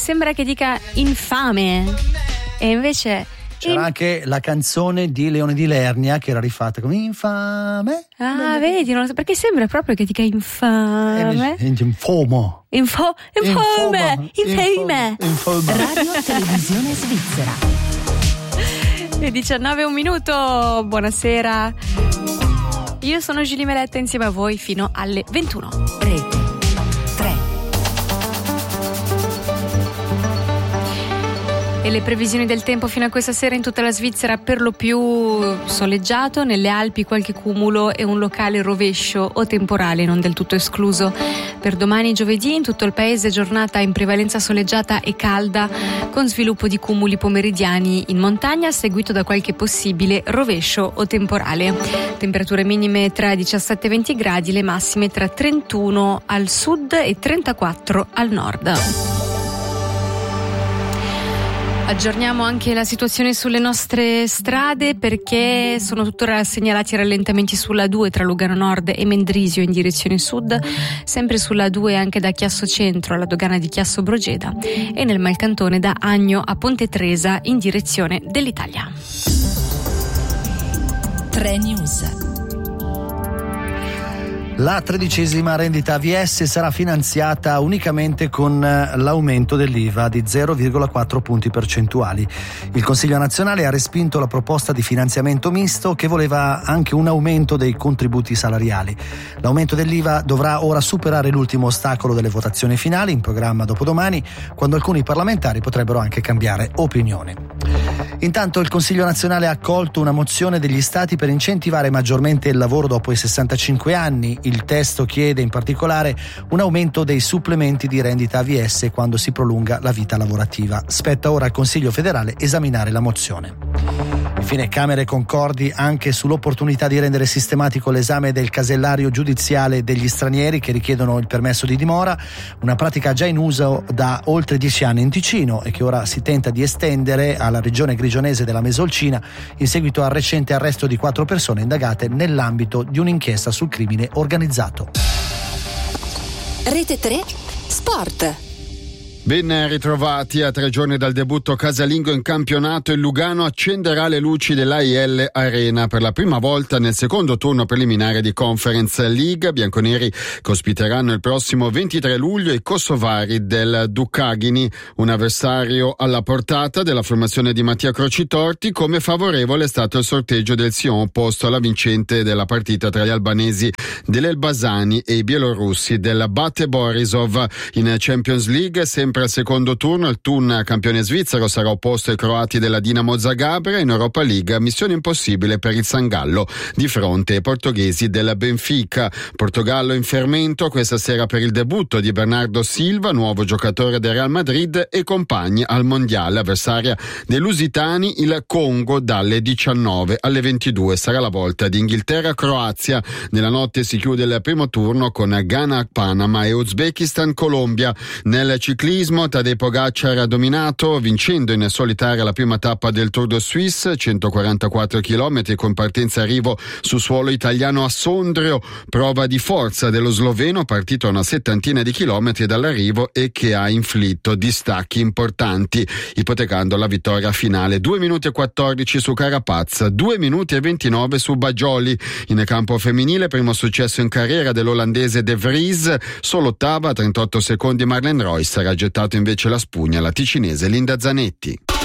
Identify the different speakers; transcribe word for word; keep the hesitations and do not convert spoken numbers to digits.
Speaker 1: sembra che dica infame e invece
Speaker 2: c'era in... anche la canzone di Leone di Lernia che era rifatta come infame.
Speaker 1: Ah, vedi, non lo so, perché sembra proprio che dica infame.
Speaker 2: Infomo.
Speaker 1: Info, infame, infame.
Speaker 3: Infame. Radio Televisione Svizzera.
Speaker 1: Le diciannove e un minuto, buonasera. Io sono Giulia Meletta insieme a voi fino alle ventuno.
Speaker 3: Rete tre.
Speaker 1: E le previsioni del tempo fino a questa sera in tutta la Svizzera per lo più soleggiato, nelle Alpi qualche cumulo e un locale rovescio o temporale non del tutto escluso. Per domani giovedì in tutto il paese giornata in prevalenza soleggiata e calda con sviluppo di cumuli pomeridiani in montagna seguito da qualche possibile rovescio o temporale. Temperature minime tra diciassette e venti gradi, le massime tra trentuno al sud e trentaquattro al nord. Aggiorniamo anche la situazione sulle nostre strade perché sono tuttora segnalati rallentamenti sulla due tra Lugano Nord e Mendrisio in direzione sud, sempre sulla due anche da Chiasso Centro alla dogana di Chiasso Brogeda e nel Malcantone da Agno a Ponte Tresa in direzione dell'Italia.
Speaker 3: tre News.
Speaker 2: La tredicesima rendita A V S sarà finanziata unicamente con l'aumento dell'I V A di zero virgola quattro punti percentuali. Il Consiglio nazionale ha respinto la proposta di finanziamento misto che voleva anche un aumento dei contributi salariali. L'aumento dell'I V A dovrà ora superare l'ultimo ostacolo delle votazioni finali in programma dopodomani, quando alcuni parlamentari potrebbero anche cambiare opinione. Intanto il Consiglio nazionale ha accolto una mozione degli Stati per incentivare maggiormente il lavoro dopo i sessantacinque anni. Il testo chiede in particolare un aumento dei supplementi di rendita A V S quando si prolunga la vita lavorativa. Spetta ora al Consiglio federale esaminare la mozione. Infine, Camere concordi anche sull'opportunità di rendere sistematico l'esame del casellario giudiziale degli stranieri che richiedono il permesso di dimora, una pratica già in uso da oltre dieci anni in Ticino e che ora si tenta di estendere alla regione grigionese della Mesolcina in seguito al recente arresto di quattro persone indagate nell'ambito di un'inchiesta sul crimine organizzato.
Speaker 3: Rete tre Sport.
Speaker 4: Ben ritrovati. A tre giorni dal debutto casalingo in campionato, il Lugano accenderà le luci dell'A I L Arena per la prima volta nel secondo turno preliminare di Conference League. Bianconeri che ospiteranno il prossimo ventitré luglio i kosovari del Dukaghini, un avversario alla portata della formazione di Mattia Crocitorti. Come favorevole è stato il sorteggio del Sion opposto alla vincente della partita tra gli albanesi dell'Elbasani e i bielorussi del Bate Borisov. In Champions League, sempre al secondo turno, il Thun, campione svizzero, sarà opposto ai croati della Dinamo Zagabria. In Europa League, missione impossibile per il San Gallo di fronte ai portoghesi del Benfica. Portogallo in fermento questa sera per il debutto di Bernardo Silva, nuovo giocatore del Real Madrid e compagni al mondiale. Avversaria dei lusitani il Congo dalle diciannove alle ventidue. Sarà la volta di Inghilterra-Croazia. Nella notte si chiude il primo turno con Ghana-Panama e Uzbekistan-Colombia. Nel ciclismo Tadej Pogacar ha dominato vincendo in solitaria la prima tappa del Tour de Suisse, centoquarantaquattro chilometri con partenza e arrivo su suolo italiano a Sondrio, prova di forza dello sloveno partito a una settantina di chilometri dall'arrivo e che ha inflitto distacchi importanti, ipotecando la vittoria finale. due minuti e quattordici su Carapaz, due minuti e ventinove su Bagioli. In campo femminile, primo successo in carriera dell'olandese De Vries, solo ottava, trentotto secondi Marlen Royce, ha gettato invece la spugna la ticinese Linda Zanetti.